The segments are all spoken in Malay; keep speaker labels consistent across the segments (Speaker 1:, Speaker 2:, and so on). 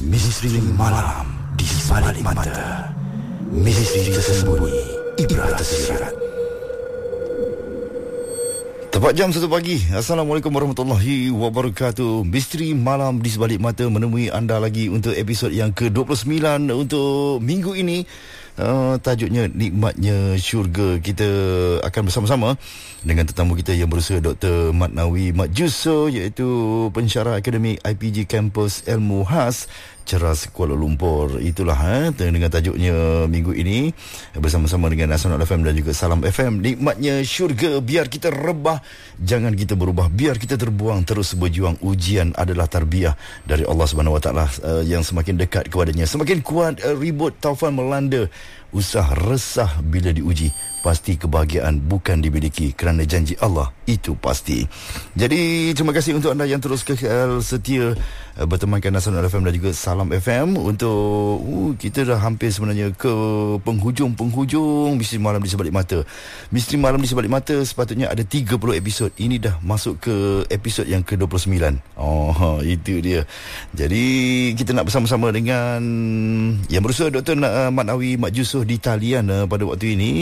Speaker 1: Misteri malam di sebalik mata. Misteri tersembunyi, ibrah tersirat. Tepat jam 1 pagi. Assalamualaikum warahmatullahi wabarakatuh. Misteri malam di sebalik mata menemui anda lagi untuk episod yang ke-29 untuk minggu ini. Tajuknya Nikmatnya Syurga. Kita akan bersama-sama dengan tetamu kita yang berusaha Dr. Mat Nawi Mat Jusoh, iaitu pensyarah akademik IPG Kampus Ilmu Khas Ceras Kuala Lumpur. Itulah dengan tajuknya minggu ini bersama-sama dengan Nasional FM dan juga Salam FM. Nikmatnya Syurga. Biar kita rebah, jangan kita berubah. Biar kita terbuang, terus berjuang. Ujian adalah tarbiyah dari Allah Subhanahu Wa Taala yang semakin dekat kepadanya, semakin kuat ribut taufan melanda. Usah resah bila diuji. Pasti kebahagiaan bukan dimiliki, kerana janji Allah itu pasti. Jadi terima kasih untuk anda yang terus kekal setia bertemankan Nasional FM dan juga Salam FM. Untuk kita dah hampir sebenarnya ke penghujung Misteri Malam di Sebalik Mata. Misteri Malam di Sebalik Mata sepatutnya ada 30 episod. Ini dah masuk ke episod yang ke-29. Itu dia. Jadi kita nak bersama-sama dengan yang berusaha Dr. Mat Nawi Mat Jusoh di talian pada waktu ini.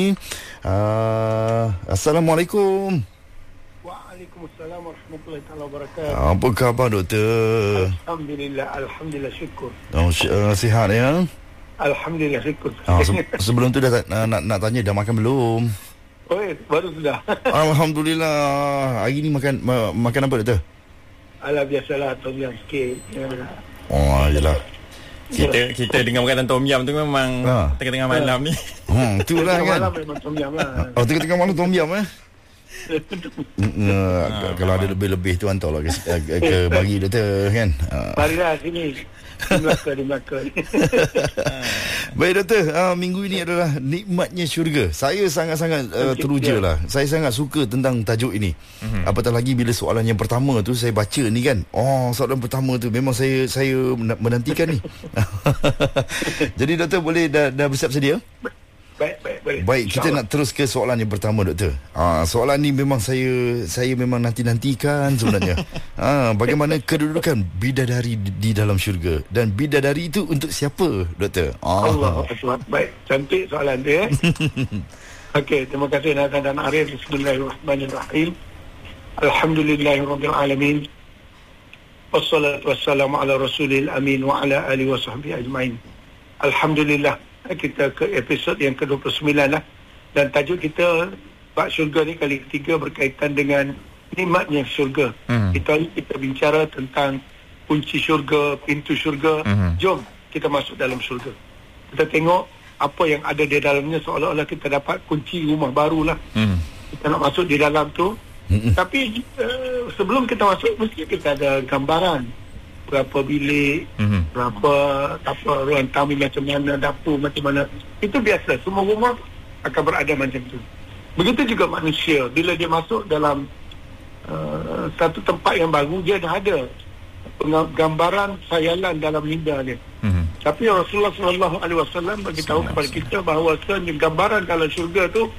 Speaker 1: Assalamualaikum.
Speaker 2: Waalaikumsalam warahmatullahi wabarakatuh.
Speaker 1: Apa khabar doktor?
Speaker 2: Alhamdulillah syukur.
Speaker 1: Sihat ya?
Speaker 2: Alhamdulillah syukur.
Speaker 1: Sebelum tu dah nak tanya, dah makan belum?
Speaker 2: Baru sudah.
Speaker 1: Alhamdulillah. Hari ni makan apa doktor?
Speaker 2: Alah, biasalah, tom yum sikit.
Speaker 1: Yalah.
Speaker 3: Kita dengan makanan tom yum tu memang tengah-tengah malam ni.
Speaker 1: Itulah kan.
Speaker 2: Malam memang tom yum lah.
Speaker 1: Tengah-tengah malam tom yum Kalau ada lebih-lebih tu hantarlah ke bagi doktor kan.
Speaker 2: Marilah sini. Di Melaka.
Speaker 1: Baik doktor, minggu ini adalah Nikmatnya Syurga. Saya sangat-sangat teruja lah. Saya sangat suka tentang tajuk ini. Apatah lagi bila soalan yang pertama tu saya baca ni kan. Soalan pertama tu memang saya menantikan ni. Jadi doktor boleh dah bersiap sedia? Baik, kita nak terus ke soalan yang pertama doktor. Soalan ni memang saya memang nanti-nantikan sebenarnya. Bagaimana kedudukan bidadari di dalam syurga, dan bidadari itu untuk siapa doktor?
Speaker 2: Allah Akbar. Baik, cantik soalan dia. Okey, terima kasih Nazan dan Arif. Bismillahirrahmanirrahim. Alhamdulillahirabbil alamin. Wassalatu wassalamu ala rasulil amin wa ala alihi wa sahbihi ajmain. Alhamdulillah. Kita ke episod yang ke-29 lah. Dan tajuk kita bab syurga ni kali ketiga berkaitan dengan nikmatnya syurga. Kita bicara tentang kunci syurga, pintu syurga. Jom kita masuk dalam syurga. Kita tengok apa yang ada di dalamnya, seolah-olah kita dapat kunci rumah baru lah. Kita nak masuk di dalam tu. Tapi sebelum kita masuk, mesti kita ada gambaran berapa bilik, berapa ruang tamu macam mana, dapur macam mana. Itu biasa, semua rumah akan berada macam tu. Begitu juga manusia, bila dia masuk dalam satu tempat yang baru, dia dah ada gambaran khayalan dalam minda dia. Tapi Rasulullah SAW beritahu kepada kita bahawa gambaran dalam syurga tu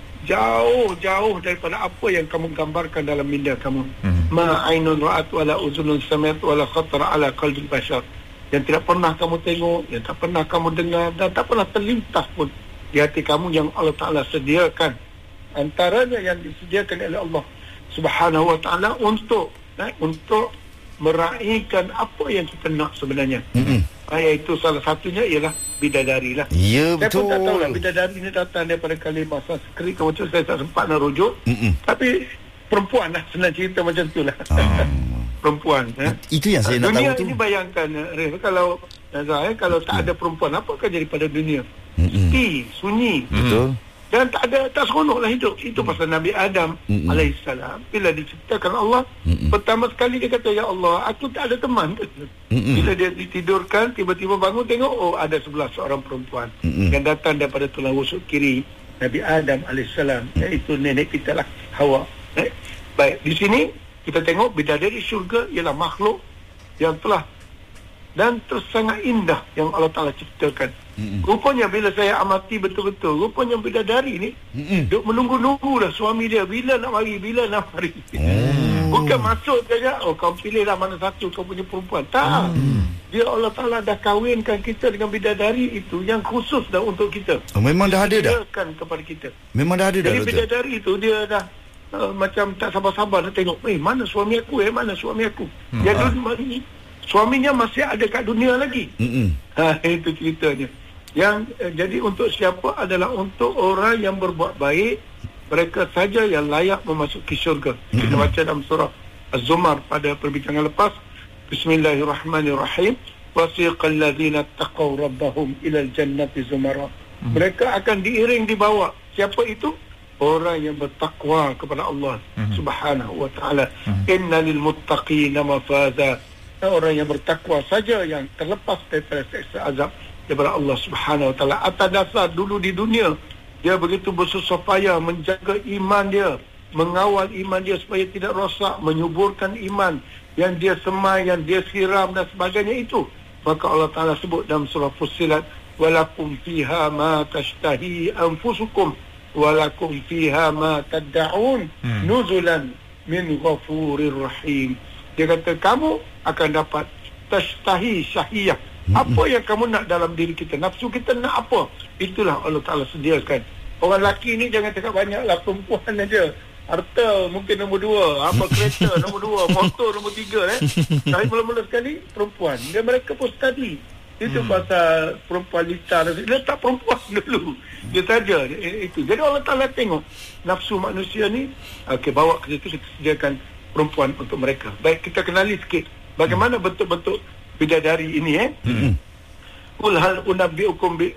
Speaker 2: jauh daripada apa yang kamu gambarkan dalam minda kamu. Ma ainun ra'at wala uzunun sami'at wala khatara ala qalbi bashar. Yang tidak pernah kamu tengok, yang tak pernah kamu dengar, dan tak pernah terlintas pun di hati kamu yang Allah Ta'ala sediakan. Antaranya yang disediakan oleh Allah Subhanahu Wa Ta'ala untuk meraihkan apa yang kita nak sebenarnya. Iaitu salah satunya ialah bidadari lah.
Speaker 1: Ya, betul.
Speaker 2: Saya pun tak tahu lah bidadari ni datang daripada kalimah Sanskrit. Macam saya tak sempat nak rujuk. Tapi perempuan lah, senang cerita macam tu lah. Perempuan.
Speaker 1: Itu yang saya nak tahu tu.
Speaker 2: Dunia ini bayangkan, kalau tak ada perempuan, apa akan jadi pada dunia? Sepi, sunyi.
Speaker 1: Betul.
Speaker 2: Dan tak seronok lah hidup. Itu pasal Nabi Adam alaihissalam, bila diciptakan Allah, pertama sekali dia kata, ya Allah, aku tak ada teman. Bila dia ditidurkan, tiba-tiba bangun, tengok, ada sebelah seorang perempuan yang datang daripada tulang rusuk kiri Nabi Adam alaihissalam, iaitu nenek kita lah, Hawa. Baik, di sini kita tengok bidadari syurga ialah makhluk yang telah dan sangat indah yang Allah Ta'ala ciptakan. Rupanya bila saya amati betul-betul, rupanya bidadari ni duk menunggu-nunggu dah suami dia bila nak mari. Bukan masuk saja, kau pilihlah mana satu kau punya perempuan. Tak. dia Allah Ta'ala dah kahwinkan kita dengan bidadari itu yang khusus dah untuk kita.
Speaker 1: Memang dah ada dah?
Speaker 2: Kepada kita.
Speaker 1: Memang dah ada dah,
Speaker 2: jadi
Speaker 1: doktor?
Speaker 2: Bidadari itu dia dah macam tak sabar-sabar nak tengok, mana suami aku, mana suami aku. Suaminya masih ada kat dunia lagi. Itu ceritanya. Yang jadi untuk siapa adalah untuk orang yang berbuat baik, mereka saja yang layak memasuki syurga. Kita baca dalam surah Az-Zumar pada perbincangan lepas. Bismillahirrahmanirrahim. Wasiqal ladzina taqaw rabbahum ilal jannati zumara. Mereka akan diiring dibawa. Siapa itu? Orang yang bertakwa kepada Allah Subhanahu wa ta'ala. Innalil muttaqina mafaza. Orang yang bertakwa saja yang terlepas daripada seksa azab daripada Allah Subhanahu wa ta'ala. Atas dasar dulu di dunia dia begitu bersusah payah menjaga iman dia, mengawal iman dia supaya tidak rosak, menyuburkan iman yang dia semai, yang dia siram dan sebagainya itu. Maka Allah Ta'ala sebut dalam surah Fussilat, walakum fiha ma tashtahi anfusukum walakum fiha ma tad'un nuzulan min ghafurir rahim. Dia kata kamu akan dapat tashtahi syahiyah. Apa yang kamu nak dalam diri kita, nafsu kita nak apa, itulah Allah Ta'ala sediakan. Orang lelaki ni jangan cakap banyaklah, perempuan aja. Harta mungkin nombor 2, apa kereta nombor 2, motor nombor 3 Tapi mula-mula sekali perempuan. Dan mereka pun study. Itu pasal perempuan lita. Dia tak perempuan dulu. Dia saja itu. Jadi Allah Ta'ala tengok nafsu manusia ni, okey, bawa ke situ, kita sediakan perempuan untuk mereka. Baik, kita kenali sikit bagaimana bentuk-bentuk bidadari ini. Qul hal unabbiukum bi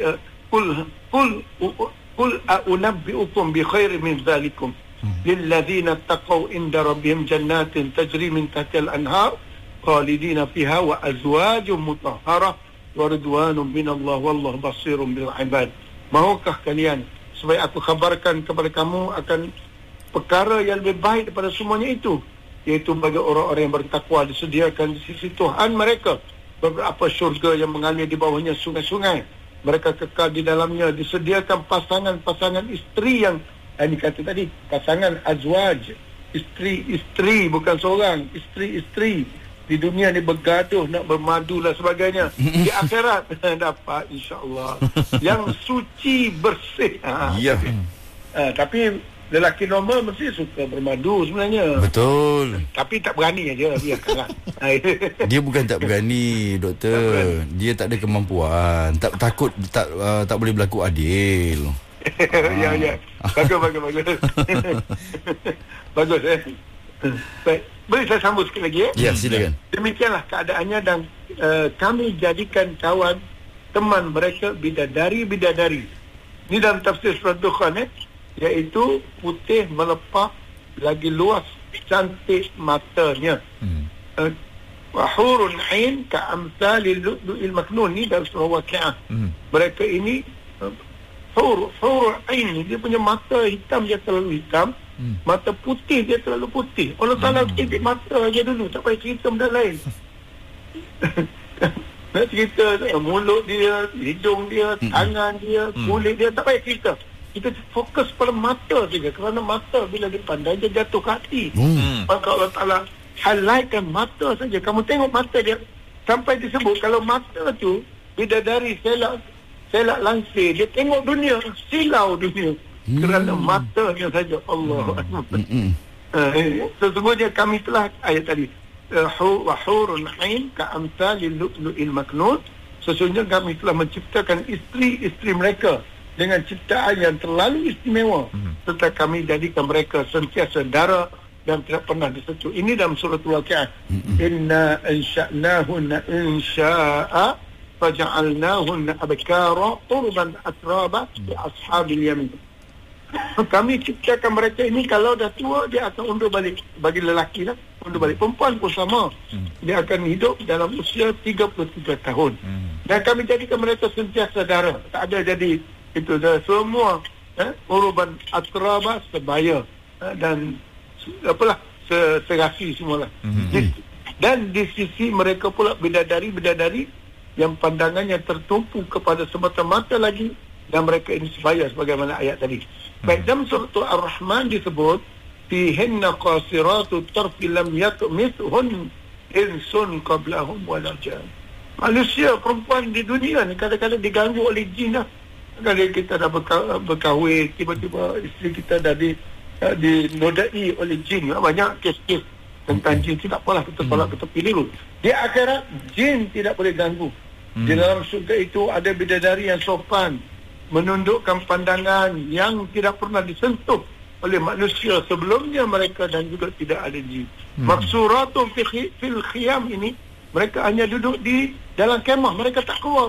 Speaker 2: qul unabbiukum bi khairin min dzalikum lil ladzina taqaw inda rabbihim jannatin tajri min tahtiha al-anhar khalidina fiha wa azwajun mutahharah wa ridwanun minallah wallahu basirun bil ibad. Mahukah kalian supaya aku khabarkan kepada kamu akan perkara yang lebih baik daripada semuanya itu, iaitu bagi orang-orang yang bertakwa disediakan di sisi Tuhan mereka beberapa syurga yang mengalir di bawahnya sungai-sungai. Mereka kekal di dalamnya. Disediakan pasangan-pasangan isteri yang ini kata tadi, pasangan azwaj, isteri bukan seorang, isteri di dunia ni bergaduh nak bermadu dan sebagainya. Di akhirat dapat insya-Allah yang suci bersih. Tapi lelaki normal mesti suka bermadu sebenarnya.
Speaker 1: Betul.
Speaker 2: Tapi tak berani aja, biarkanlah.
Speaker 1: Dia bukan tak berani, doktor. Dia tak ada kemampuan. Takut tak boleh berlaku adil.
Speaker 2: Ya. Bagus. Bagus Baik. Boleh saya sambung sikit lagi
Speaker 1: Ya, silakan.
Speaker 2: Demikianlah keadaannya dan kami jadikan kawan teman mereka bidadari. Ini dalam tafsir surah Dukhan iaitu putih melepah lagi luas cantik matanya. Wa hurun ain ka amsalil lu'lu'il maknun. Ni dalam surah Waqi'ah. Mereka ini hurun ain, dia punya mata hitam, dia terlalu hitam. Mata putih, dia terlalu putih. Allah Ta'ala cerita mata aja dulu, tak payah cerita benda lain. Nak cerita mulut dia, hidung dia, tangan dia, kulit dia, tak payah cerita. Kita fokus pada mata saja, kerana mata bila dipandang dia jatuh ke hati. Maka Allah Ta'ala highlightkan mata saja. Kamu tengok mata dia, sampai disebut kalau mata tu bidadari selak langsir, dia tengok dunia, silau dunia, kerana matanya saja. Allah sesungguhnya kami telah, ayat tadi, wa hurun ain ka amsalil lu'lu'il maknun, sesungguhnya kami telah menciptakan isteri-isteri mereka dengan ciptaan yang terlalu istimewa, serta kami jadikan mereka sentiasa dara dan tidak pernah disentuh. Ini dalam surah Al-Waqi'ah. Inna ansha'nahunna insya'a faja'alnahunna abkara urban atraba li ashabil yamin. Kami ciptakan mereka ini, kalau dah tua dia akan undur balik. Bagi lelaki lah, undur balik. Perempuan pun sama, dia akan hidup dalam usia 33 tahun. Dan kami jadikan mereka sentiasa dara, tak ada jadi itu dah semua urban atraba, sebaya dan apalah serasi semualah. Dan di sisi mereka pula bidadari yang pandangannya tertumpu kepada semata-mata lagi, dan mereka ini sebaya sebagaimana ayat tadi. Baik, dalam surah Ar-Rahman disebut fihinna qasiratu tarfi lam yatmithun insun qablahum wala jan. manusia perempuan di dunia ni kadang-kadang diganggu oleh jin dah. Kadang kita dah berkahwin, tiba-tiba isteri kita dah dinodai oleh jin. Banyak kes-kes tentang jin. Tidak apalah, kita tolak, kita pilih dulu. Di akhirat jin tidak boleh ganggu. Di dalam surga itu ada bidadari yang sopan, menundukkan pandangan yang tidak pernah disentuh oleh manusia sebelumnya mereka, dan juga tidak ada jin. Maksuratun fil khiyam ini, mereka hanya duduk di dalam kemah, mereka tak keluar.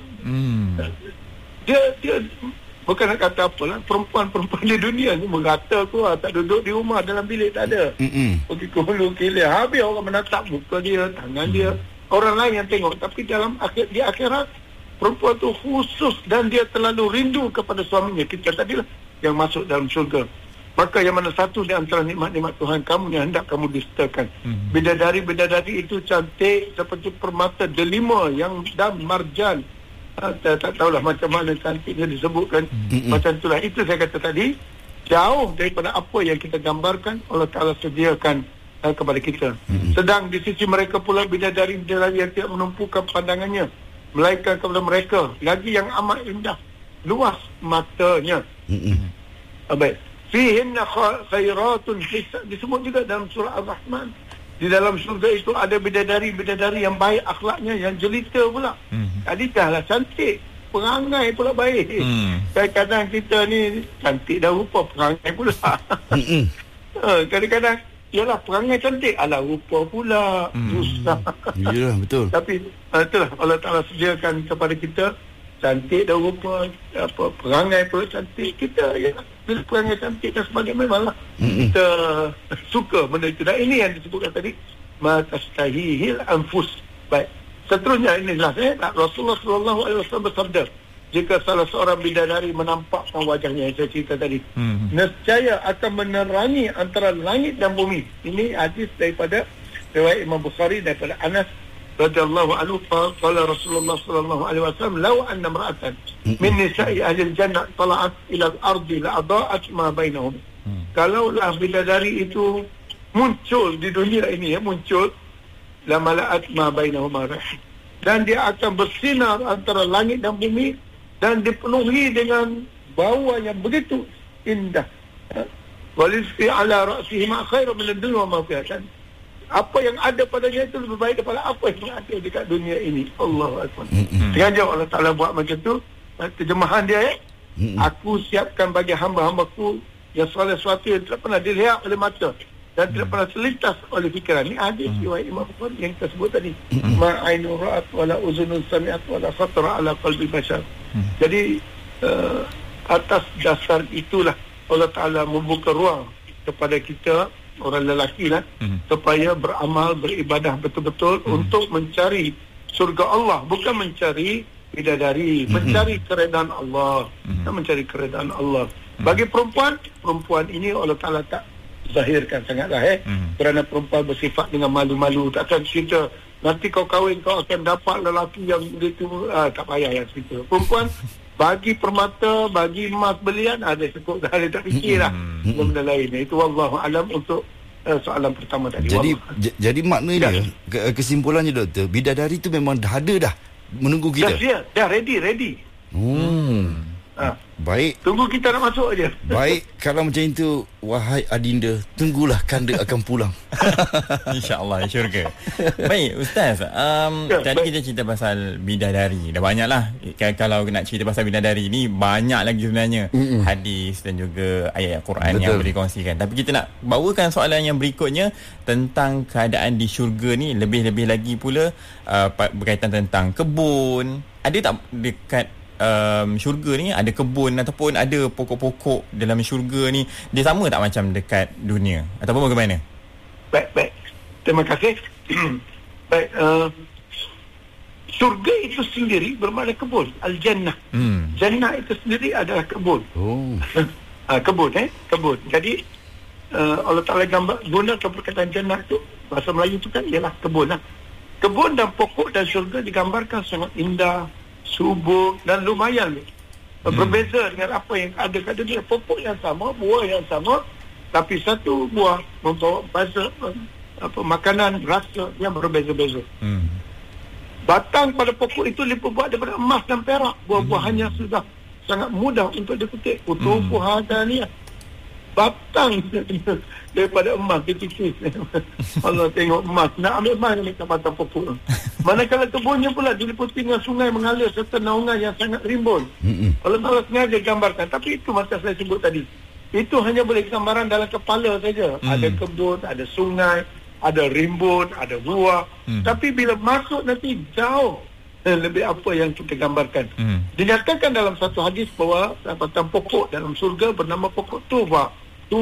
Speaker 2: Dia bukan nak kata apalah, perempuan-perempuan di dunia ni merata keluar, tak duduk di rumah dalam bilik, tak ada. Pergi ke hulu kilir, habis orang menatap muka dia, tangan dia, orang lain yang tengok. Tapi di akhirat perempuan tu khusus, dan dia terlalu rindu kepada suaminya. Kita tadilah yang masuk dalam syurga. Maka yang mana satu di antara nikmat-nikmat Tuhan kamu yang hendak kamu disertakan. Bidadari-bidadari itu cantik seperti permata delima yang dan marjan. Tak tahulah macam mana cantiknya disebutkan. Macam itulah. Itu saya kata tadi, jauh daripada apa yang kita gambarkan Allah Ta'ala sediakan kepada kita. Sedang di sisi mereka pula bidadari-bidadari yang tidak menumpukan pandangannya, melainkan kepada mereka lagi yang amat indah, luas matanya. Baik. Fihinna khairatun hisab, disebut juga dalam surah Al-Rahman. Di dalam surga itu ada bidadari-bidadari yang baik akhlaknya, yang jelita pula. Tadi dahlah cantik, perangai pula baik. Kadang-kadang kita ni cantik dah rupa, perangai pula. Kadang-kadang yalah perangai cantik, alah rupa pula. Susah.
Speaker 1: Ya, betul.
Speaker 2: Tapi itulah Allah Ta'ala sediakan kepada kita cantik dan rupa, perangai pula cantik. Kita ya, bila perangai cantik dan sebagainya, memanglah kita suka benda itu. Dan ini yang disebutkan tadi, ma tastahihil anfus. Baik, seterusnya inilah Rasulullah SAW bersabda, jika salah seorang bidadari menampakkan wajahnya, yang saya cerita tadi, nescaya akan menerangi antara langit dan bumi. Ini hadis daripada riwayat Imam Bukhari daripada Anas radhiyallahu anhu, qala Rasulullah sallallahu alaihi wasallam, law anna imra'atan min nisa'i ahli al-jannah tala'at ila al-ardi la adaa'at ma bainahum. Kalaulah bidadari itu muncul di dunia ini, muncul, la mala'at ma bainahum rih, dan dia akan bersinar antara langit dan bumi, dan dipenuhi dengan bau yang begitu indah. Walisfi ala ra'sihi ma khairu min ad-dunya wa ma fiha. Apa yang ada padanya itu lebih baik daripada apa yang ada dekat dunia ini. Allahu Akbar. Sengaja Allah Ta'ala buat macam tu. Terjemahan dia, aku siapkan bagi hamba-hambaku yang segala sesuatu yang tidak pernah dilihat oleh mata dan tidak pernah terlintas oleh fikiran. Ini hadis riwayat Imam Bukhari yang kita sebut tadi. Ma'ainu ra'at wala uzunun sami'at wala khatara ala qalbi bashar. Jadi atas dasar itulah Allah Ta'ala membuka ruang kepada kita, orang lelaki lah, supaya beramal, beribadah betul-betul untuk mencari surga Allah, bukan mencari bidadari, mencari keredaan Allah, mencari keredaan Allah. Bagi perempuan ini Allah Ta'ala tak zahirkan sangatlah kerana perempuan bersifat dengan malu-malu. Takkan cerita nanti kau kahwin kau akan dapat lelaki yang begitu, tak payah yang cerita. Perempuan bagi permata, bagi emas belian, ada cukup dah, dia tak fikirlah benda lain. Itu wallahu alam untuk soalan pertama tadi.
Speaker 1: Jadi maknanya kesimpulannya doktor, bidadari itu memang dah ada dah menunggu kita. Dah ready. Baik.
Speaker 2: Tunggu kita nak masuk aja.
Speaker 1: Baik, kalau macam itu, wahai adinda, tunggulah kanda akan pulang.
Speaker 3: InsyaAllah, syurga. Baik, Ustaz. Tadi kita cerita pasal bidadari. Dah banyak lah. Kalau nak cerita pasal bidadari ni, banyak lagi sebenarnya. Hadis dan juga ayat Quran yang boleh kongsikan. Tapi kita nak bawakan soalan yang berikutnya tentang keadaan di syurga ni. Lebih-lebih lagi pula berkaitan tentang kebun. Ada tak dekat syurga ni ada kebun ataupun ada pokok-pokok dalam syurga ni, dia sama tak macam dekat dunia ataupun bagaimana?
Speaker 2: Baik. Terima kasih. Baik, syurga itu sendiri bermakna kebun. Al-Jannah. Jannah itu sendiri adalah kebun. Kebun. Jadi Allah Ta'ala gunakan perkataan jannah tu, bahasa Melayu tu kan ialah kebun lah. Kebun dan pokok dan syurga digambarkan sangat indah, subur dan lumayan. Berbeza dengan apa yang ada kat dunia. Pokok yang sama, buah yang sama, tapi satu buah membawa makanan, rasa yang berbeza-beza. Batang pada pokok itu dibuat daripada emas dan perak. Buah-buahannya sudah sangat mudah untuk dipetik. Kutufu hadaniyah. Batang daripada emas tipis. Allah tengok emas, nak ambil emas dekat batang pokok. Manakala kebunnya pula diliputi dengan sungai mengalir serta naungan yang sangat rimbun. Allah Ta'ala sengaja gambarkan. Tapi itu macam saya sebut tadi, itu hanya boleh gambaran dalam kepala saja. Ada kebun, ada sungai, ada rimbun, ada buah. Tapi bila masuk nanti jauh lebih apa yang kita gambarkan. Dinyatakan dalam satu hadis bahawa batang pokok dalam surga bernama pokok Tuba.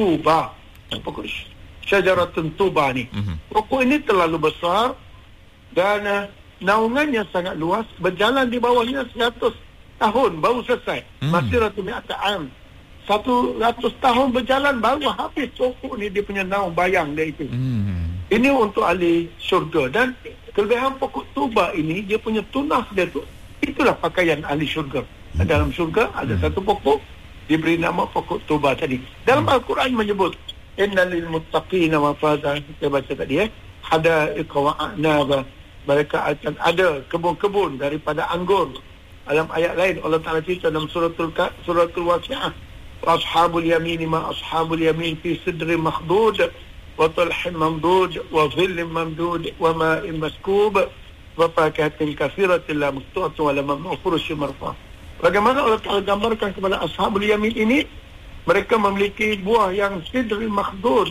Speaker 2: Pokok Syajaratun Tuba ni. Pokok ini terlalu besar dan naungannya sangat luas. Berjalan di bawahnya 100 tahun baru selesai. Masiratu mi'ata am. 100 tahun berjalan baru habis pokok ni, dia punya naung bayang dia itu. Ini untuk ahli syurga. Dan kelebihan pokok Tuba ini, dia punya tunas dia tu, itulah pakaian ahli syurga. Dalam syurga ada satu pokok, diberi nama pokok Tuba tadi. Dalam Al-Quran menyebut innal lil muttaqina mafaza, kita baca tadi ada iqwa'na, mereka akan ada kebun-kebun daripada anggur. Dalam ayat lain Allah Taala cerita dalam suratul Waqiah, ashabul yamin ma ashabul yamin fi sidrin makhdud wa talhin mamdud wa dhillin mamdud wa ma'in maskub wa fakihatin katsiratin la maqtu'atin wa la mamnu'un furushin marfa. Bagaimana Allah Ta'ala gambarkan kepada ashabul yamin ini, mereka memiliki buah yang sidri makhdud,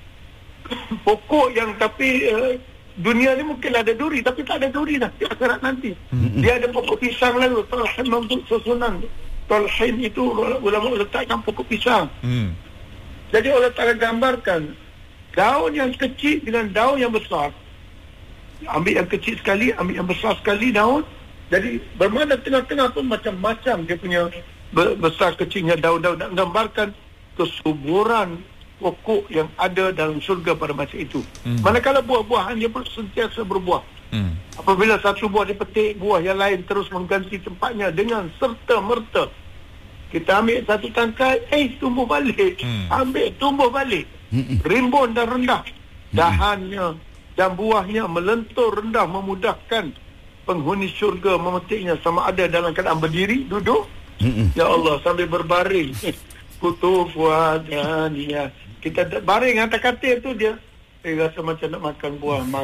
Speaker 2: pokok yang tapi dunia ni mungkin ada duri, tapi tak ada duri dah di akhirat nanti. Dia ada pokok pisang lalu, talhin mamdud susunan. Talhin itu ulama letakkan pokok pisang. Jadi Allah Ta'ala gambarkan daun yang kecil dengan daun yang besar. Ambil yang kecil sekali, ambil yang besar sekali daun. Jadi bermakna tengah-tengah pun macam-macam dia punya besar kecilnya daun-daun, nak gambarkan kesuburan pokok yang ada dalam syurga pada masa itu. Manakala buah-buahan dia pun sentiasa berbuah. Apabila satu buah dipetik, buah yang lain terus mengganti tempatnya dengan serta-merta. Kita ambil satu tangkai, tumbuh balik. Ambil, tumbuh balik. Rimbun dan rendah. Dahannya dan buahnya melentur rendah, memudahkan penghuni syurga memetiknya sama ada dalam keadaan berdiri, duduk, ya Allah, sambil berbaring. Kutufu hadaniyah. Kita baring atas katil tu dia rasa macam nak makan buah.